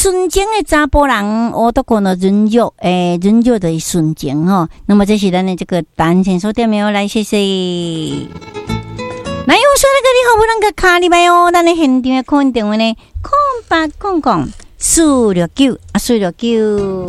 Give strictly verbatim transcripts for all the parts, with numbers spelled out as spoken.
纯情的查甫人，我都讲了人肉，诶，人肉的纯情哈。那么这是咱的这个单线收点没有？来，谢谢。来，我说那个你好，不能个卡里拜哦。咱的现场的空电话呢，空八空空四六九啊，四六九。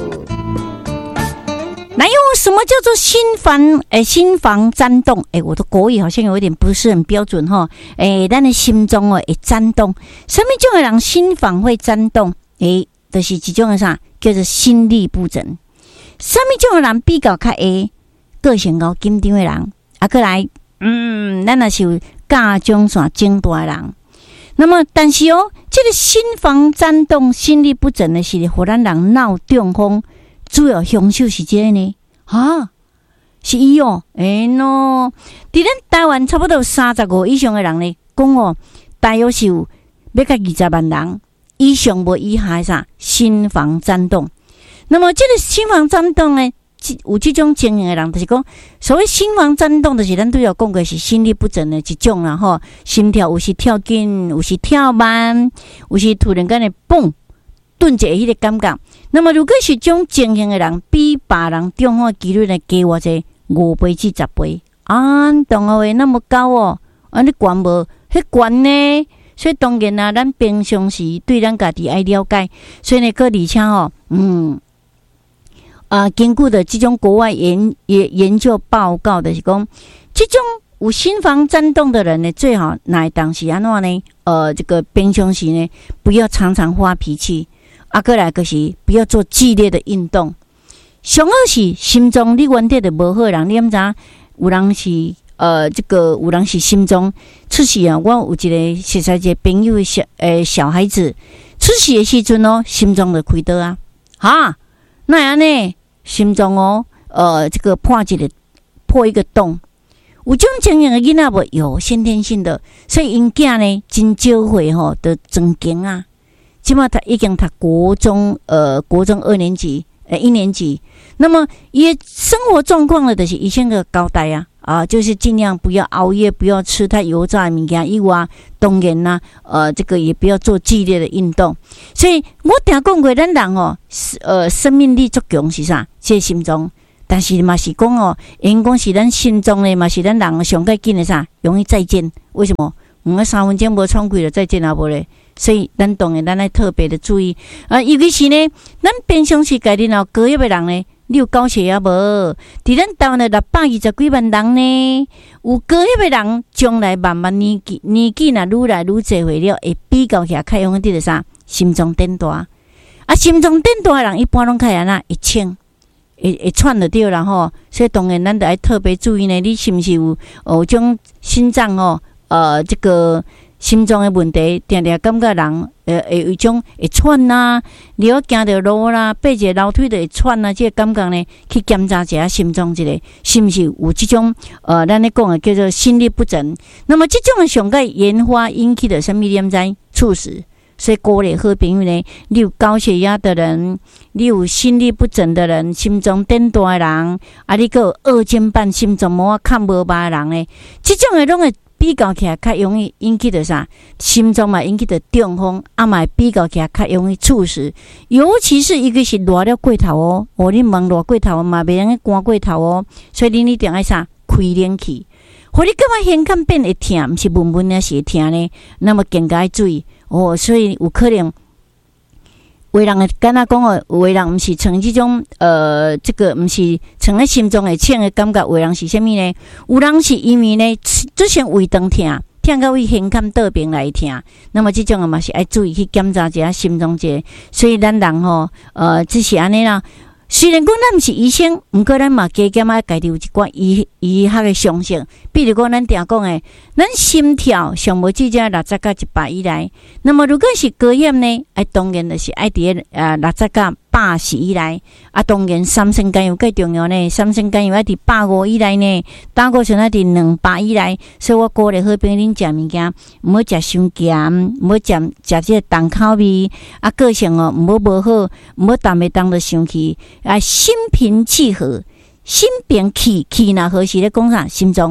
来，用什么叫做心房？诶，心房颤动。诶，我的国语好像有一点不是很标准哈。诶，咱的心中哦会颤动。什么种的人心房会颤动？诶，就是一种的啥叫做心律不整。什么种的人比较较会个性高紧张的人？啊，过来，嗯，咱也是有甲状腺肿大的人。那么，但是哦，这个心房颤动、心律不整的是互咱人脑中风。主要凶手是这个呢？啊，是伊哦，哎喏，伫咱台湾差不多三十五以上的人呢，讲哦，大约是有要甲二十万人以上无以下的啥心房颤动。那么这个心房颤动呢，有这种情形的人，就是讲所谓心房颤动，就是咱对要讲过是心律不整的一种啦吼，心跳有时跳紧，有时跳慢，有时突然间的蹦。顿一迄个感觉，那么如果是这种情形的人，比别人中风几率呢加偌济五倍至十倍，啊，懂了喂，那么高哦，啊，你悬无？迄悬呢？所以当然啊，咱平常时对咱家己爱了解，所以呢，个而且哦，嗯，啊，根据的这种国外研研研究报告的是讲，这种有心房颤动的人呢，最好哪当时安怎呢？呃，这个平常时呢，不要常常发脾气。啊，过来就是不要做剧烈的运动。上好是心脏你原底就无好人，你毋知有人是呃这个有人是心脏出事啊。我有一个实在一个朋友小诶、呃、小孩子出事的时阵哦，心脏就开刀啊，哈，那样呢，心脏哦呃这个破一个破一个洞。有种情形的囡仔无有先天性的，所以因囝呢真少岁吼的增强啊。即马他已经读国中，呃，国中二年级，呃，一年级。那么，伊生活状况呢，就是以前个交代啊，啊，就是尽量不要熬夜，不要吃太油炸的物件以外，当然啦，呃，这个也不要做剧烈的运动。所以我定讲过，咱人哦，呃，生命力足强是啥？即、这个、心脏，但是嘛是讲哦，因讲是咱心脏呢，嘛是咱人上较紧的啥？容易再见。为什么？五个三分钟无喘气了，再见啊无咧？所以咱当然咱要特别的注意啊，尤其是呢，咱平常时家己若高血的人呢，你有高血压无？伫咱台湾的六百二十几万人呢，有高血的人，将来慢慢年纪年纪若愈来愈侪岁了，会比较起来较容易伫个啥心脏变大。啊，心脏变大的人一般拢较安那会轻，会会喘得着啦吼。所以当然咱得要特别注意呢，你是毋是有有种心脏哦？呃，这个心脏的问题，定定感觉人，呃，会有一种会喘呐，你要行着路啦，爬一个楼梯就会喘呐，这个感觉呢，去检查一下心脏这个是毋是有这种，呃，咱咧讲的叫做心律不整。那么这种的上个研发引起的什么点在猝死？所以鼓励好朋友呢，你有高血压的人，你有心律不整的人，心脏变大的人，啊，你个二尖瓣心脏膜看无吧的人呢，这种的拢会。比较起来较容易引起的啥心脏嘛，引起的中风，啊嘛比较起来较容易猝死，尤其是一个是热了过头哦，哦你忙热过头嘛，袂用去寒过头哦，所以你一定要啥开冷气，互你感觉胸腔变会痛，毋是闷闷的是会痛呢，那么更加注意哦，所以有可能。有的人会敢若讲哦，有的人毋是像这种呃，这个毋是像咧心脏会痛的感觉，有的人是啥物呢？有人是因为呢，之前胃肠痛，痛到位胸腔倒边来痛，那么这种啊嘛是爱注意去检查一下心脏这，所以咱人吼，呃，只是安尼啦。虽然讲咱毋是医生，毋过咱嘛加减啊，家己有一寡医医学的常识。比如讲，咱定讲诶，咱心跳上无至少六十到一百以内。那么如果是高血呢，哎，当然就是爱伫呃六十到八十以内。啊，当然三酸甘油更重要呢，三酸甘油爱伫百五以内呢，胆固醇爱伫两百以内。所以我鼓励好朋友恁食物件，毋好食伤咸，毋好食食这个重口味，啊，个性哦，毋好无好，毋好当袂当着生气。啊，心平气和，心平气气若何是咧讲啥？心脏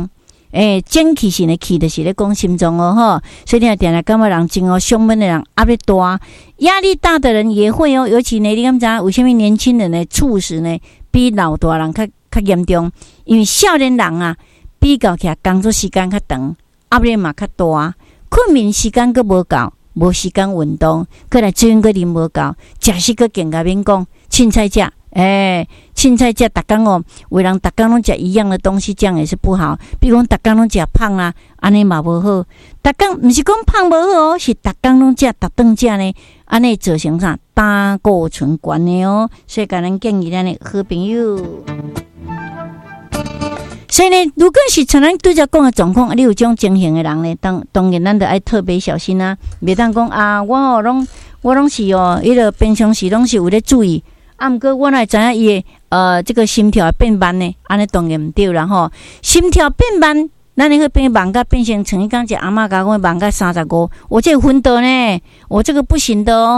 诶，精气神的气就是咧讲心脏哦吼，所以你定定感觉人真哦，上面的人压力大，压力大的人也会哦，尤其呢，你敢知影为什么年轻人的猝死呢比老大人较较严重？因为少年人啊，比较起来工作时间较长，压力嘛较大，困眠时间佫无够，无时间运动，佫来水佫啉无够，食食佫健甲免讲，凊彩食。诶，凊彩食，逐工哦，有人逐工拢食一样的东西，这样也是不好。比如讲，逐工拢食胖啊，安尼嘛无好。逐工毋是讲胖无好哦，是逐工拢食，逐顿食呢，安尼造成啥胆固醇高的哦。所以，甲咱建议咱的好朋友。所以呢，如果是像咱拄则讲的状况，你有种情形的人呢，当当然咱就爱特别小心啊，袂当讲啊，我哦拢我拢是哦，迄个平常时拢是有咧注意。啊，毋过我哪会知影伊诶呃，这个心跳变慢呢？安尼当然毋对啦吼。心跳变慢，咱会变慢甲变成像伊讲一阿嬷甲我慢甲三十五，我这昏倒呢，我这个不行的哦。